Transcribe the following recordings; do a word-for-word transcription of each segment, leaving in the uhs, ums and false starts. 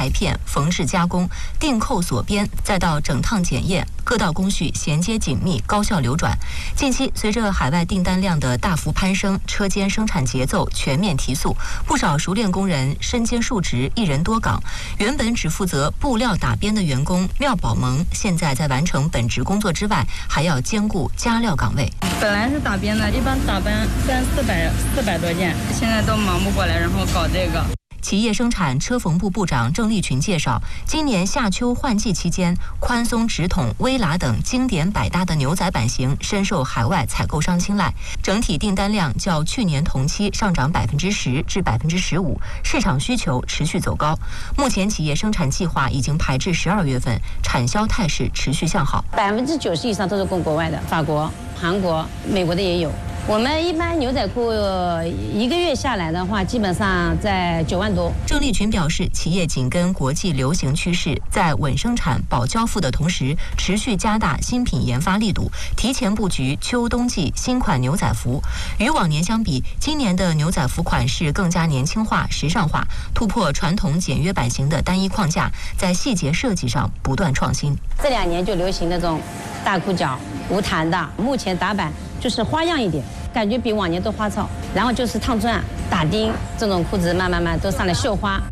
排片、缝制加工、订扣锁编，再到整趟检验，各道工序衔接紧密，高效流转。近期，随着海外订单量的大幅攀升，车间生产节奏全面提速，不少熟练工人身兼数职，一人多岗。原本只负责布料打边的员工廖宝萌，现在在完成本职工作之外，还要兼顾加料岗位。 本来是打边的，一般打班三四百四百多件，现在都忙不过来，然后搞这个。 企业生产车缝部部长郑立群介绍，今年夏秋换季期间，宽松直筒、微喇等经典百搭的牛仔版型深受海外采购商青睐，整体订单量较去年同期上涨百分之十至百分之十五，市场需求持续走高。目前企业生产计划已经排至十二月份，产销态势持续向好， 百分之九十以上都是供国外的，法国、韩国、美国的也有。我们一般牛仔裤一个月下来的话，基本上在九万多。 郑立群表示，企业紧跟国际流行趋势，在稳生产、保交付的同时，持续加大新品研发力度，提前布局秋冬季新款牛仔服。与往年相比，今年的牛仔服款式更加年轻化、时尚化，突破传统简约版型的单一框架，在细节设计上不断创新。 这两年就流行那种大裤脚、无弹的，目前打版就是花样一点，感觉比往年都花哨。然后就是烫钻、打钉这种裤子，慢慢慢都上来绣花。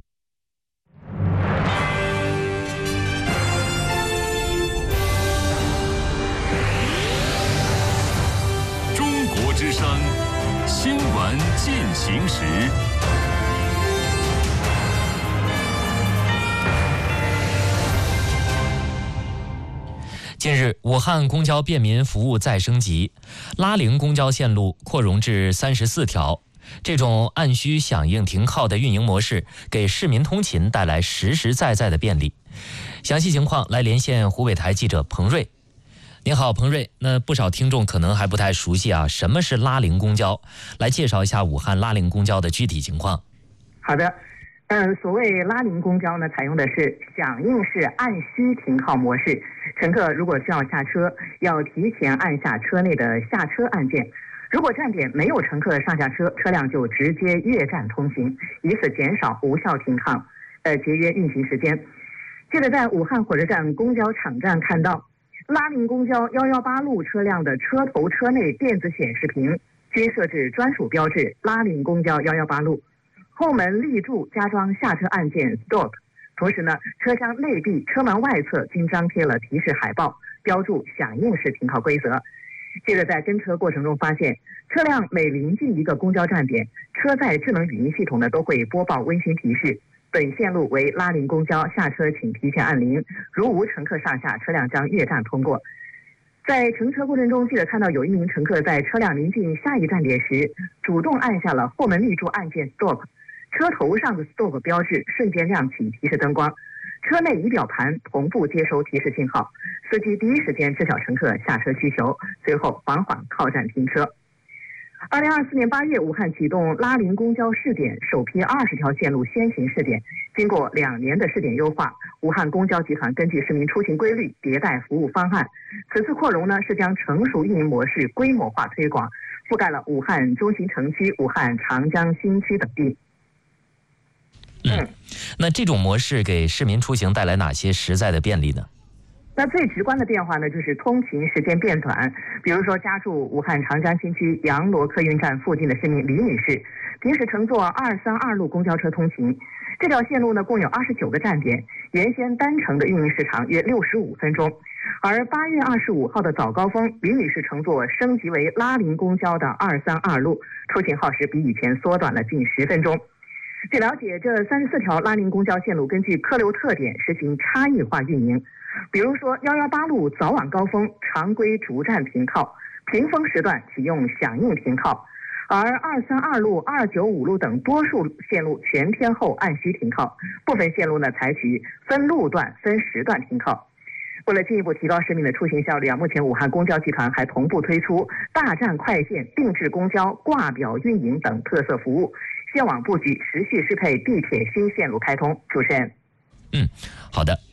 中国之声新闻进行时。 近日，武汉公交便民服务再升级，拉铃公交线路扩容至三十四条。这种按需响应停靠的运营模式，给市民通勤带来实实在在的便利。详细情况来连线湖北台记者彭瑞。您好，彭瑞。那不少听众可能还不太熟悉啊，什么是拉铃公交？来介绍一下武汉拉铃公交的具体情况。 好的。嗯，所谓拉铃公交呢，采用的是响应式按需停靠模式。乘客如果需要下车，要提前按下车内的下车按键。如果站点没有乘客上下车，车辆就直接越站通行，以此减少无效停靠，呃，节约运行时间。记得在武汉火车站公交场站看到，拉铃公交一一八路车辆的车头车内电子显示屏均设置专属标志“拉铃公交一一八路”。后门立柱加装下车按键 Stop， 同时呢，车厢内壁、车门外侧均张贴了提示海报，标注响应式停靠规则。接着在跟车过程中发现，车辆每临近一个公交站点，车载智能语音系统呢都会播报温馨提示：本线路为拉铃公交，下车请提前按铃，如无乘客上下，车辆将越站通过。在乘车过程中，记者看到有一名乘客在车辆临近下一站点时，主动按下了后门立柱按键 Stop。车头上的 Stop 标志瞬间亮起提示灯光，车内仪表盘同步接收提示信号，司机第一时间知晓乘客下车需求，随后缓缓靠站停车。二零二四年八月，武汉启动拉铃公交试点，首批二十条线路先行试点。经过两年的试点优化，武汉公交集团根据市民出行规律迭代服务方案。此次扩容呢，是将成熟运营模式规模化推广，覆盖了武汉中心城区、武汉长江新区等地。 嗯，那这种模式给市民出行带来哪些实在的便利呢？ 那最直观的变化呢，就是通勤时间变短。比如说，家住武汉长江新区杨罗客运站附近的市民李女士，平时乘坐二三二路公交车通勤。这条线路呢，共有二十九个站点，原先单程的运营时长约六十五分钟。而八月二十五号的早高峰，李女士乘坐升级为拉铃公交的二三二路，出行耗时比以前缩短了近十分钟。据了解，这三十四条拉铃公交线路根据客流特点实行差异化运营。比如说，一一八路早晚高峰常规逐站停靠，平峰时段启用响应停靠，而二三二路、二九五路等多数线路全天候按需停靠，部分线路呢采取分路段、分时段停靠。为了进一步提高市民的出行效率啊，目前武汉公交集团还同步推出大站快线、定制公交、挂表运营等特色服务。线网布局持续适配地铁新线路开通。主持人， 嗯，好的。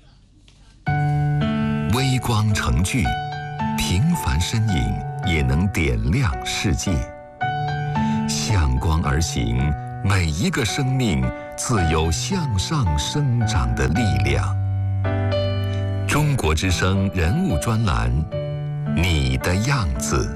微光成炬，平凡身影也能点亮世界。向光而行， 每一个生命自有向上生长的力量。中国之声人物专栏，你的样子。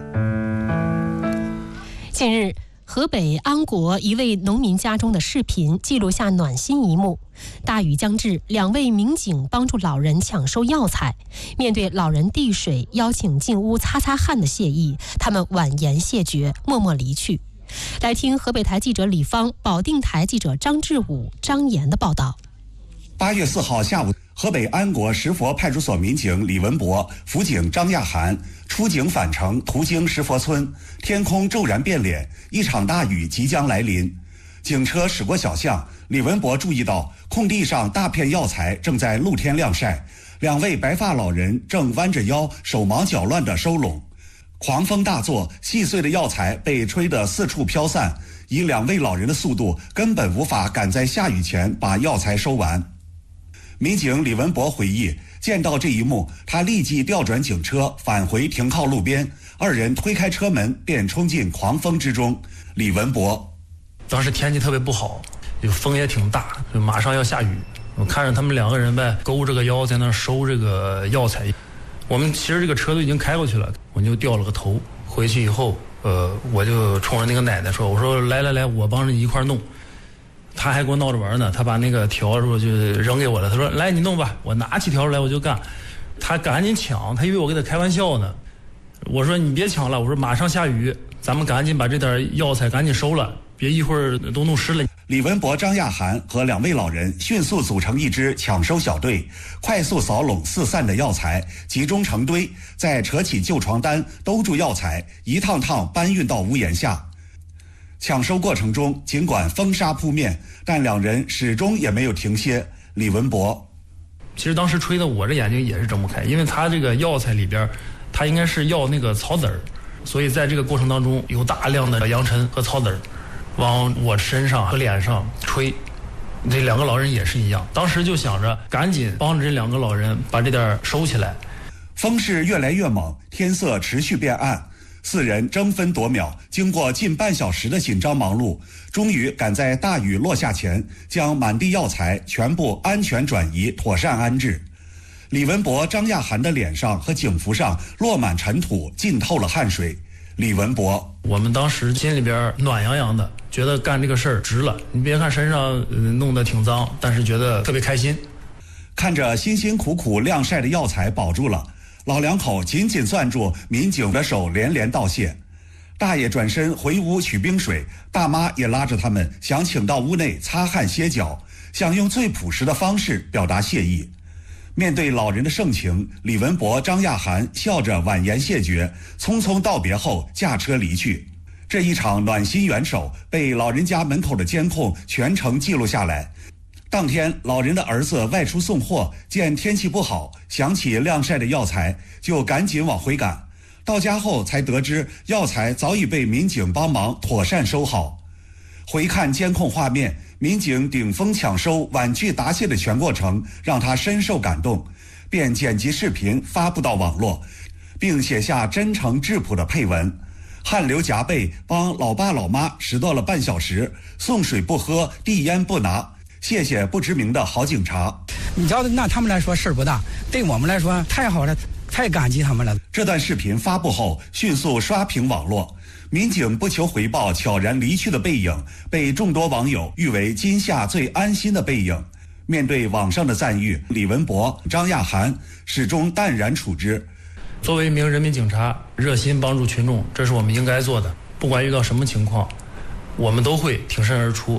近日，河北安国一位农民家中的视频记录下暖心一幕。大雨将至，两位民警帮助老人抢收药材。面对老人递水、邀请进屋擦擦汗的谢意，他们婉言谢绝，默默离去。来听河北台记者李芳、保定台记者张志武、张岩的报道。 八月四号下午，河北安国石佛派出所民警李文博、辅警张亚涵出警返程，途经石佛村，天空骤然变脸，一场大雨即将来临。警车驶过小巷，李文博注意到空地上大片药材正在露天晾晒，两位白发老人正弯着腰，手忙脚乱地收拢。狂风大作，细碎的药材被吹得四处飘散，以两位老人的速度，根本无法赶在下雨前把药材收完。民警李文博回忆，见到这一幕，他立即调转警车返回停靠路边，二人推开车门便冲进狂风之中。李文博： 当时天气特别不好，风也挺大，就马上要下雨。我看着他们两个人呗，勾着个腰在那收这个药材。我们其实这个车都已经开过去了，我就掉了个头。回去以后，呃，我就冲着那个奶奶说：“我说来来来，我帮着你一块弄。”他还跟我闹着玩呢，他把那个笤帚就扔给我了。他说：“来，你弄吧。”我拿起笤帚来我就干。他赶紧抢，他以为我跟他开玩笑呢。我说：“你别抢了，我说马上下雨，咱们赶紧把这点药材赶紧收了，别一会儿都弄湿了。” 李文博、张亚涵和两位老人迅速组成一支抢收小队，快速扫拢四散的药材，集中成堆，再扯起旧床单兜住药材，一趟趟搬运到屋檐下。抢收过程中，尽管风沙扑面，但两人始终也没有停歇。李文博： 其实当时吹的我这眼睛也是睁不开，因为他这个药材里边，他应该是要那个草籽儿，所以在这个过程当中有大量的扬尘和草籽儿往我身上和脸上吹。这两个老人也是一样，当时就想着赶紧帮着这两个老人把这点收起来。 风势越来越猛，天色持续变暗，四人争分夺秒，经过近半小时的紧张忙碌，终于赶在大雨落下前，将满地药材全部安全转移，妥善安置。李文博、张亚涵的脸上和警服上落满尘土，浸透了汗水。李文博： 我们当时心里边暖洋洋的，觉得干这个事儿值了。你别看身上、呃、弄得挺脏，但是觉得特别开心。 看着辛辛苦苦晾晒的药材保住了，老两口紧紧攥住民警的手，连连道谢。大爷转身回屋取冰水，大妈也拉着他们想请到屋内擦汗歇脚，想用最朴实的方式表达谢意。面对老人的盛情，李文博、张亚涵笑着婉言谢绝，匆匆道别后驾车离去。这一场暖心援手被老人家门口的监控全程记录下来。当天，老人的儿子外出送货，见天气不好，想起晾晒的药材，就赶紧往回赶。到家后才得知，药材早已被民警帮忙妥善收好。回看监控画面，民警顶风抢收、婉拒答谢的全过程让他深受感动，便剪辑视频发布到网络，并写下真诚质朴的配文：汗流浃背帮老爸老妈拾掇了半小时，送水不喝，递烟不拿，谢谢不知名的好警察。 你知道，那他们来说事儿不大，对我们来说太好了，太感激他们了。 这段视频发布后迅速刷屏网络，民警不求回报悄然离去的背影被众多网友誉为今夏最安心的背影。面对网上的赞誉，李文博、张亚涵始终淡然处之。 作为一名人民警察，热心帮助群众，这是我们应该做的。不管遇到什么情况，我们都会挺身而出。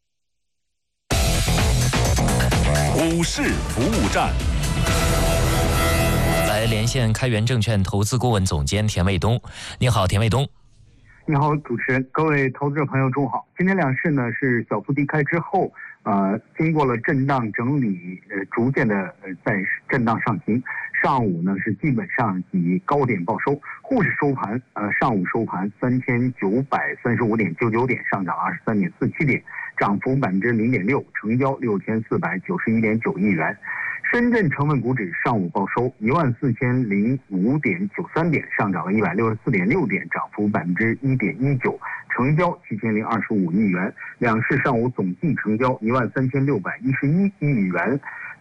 股市服务站， 来连线开源证券投资顾问总监田卫东。你好，田卫东。 你好，主持人，各位投资者朋友，中午好。今天两市呢是小幅低开之后，呃，经过了震荡整理，呃，逐渐的呃在震荡上行。上午呢是基本上以高点报收，沪市收盘，呃，上午收盘三千九百三十五点九九点，上涨二十三点四七点，涨幅百分之零点六，成交六千四百九十一点九亿元。深圳成分股指上午报收一万四千零五点九三点，上涨了一百六十四点六点，涨幅百分之一点一九， 成交七千零二十五亿元，两市上午总计成交一万三千六百一十一亿元。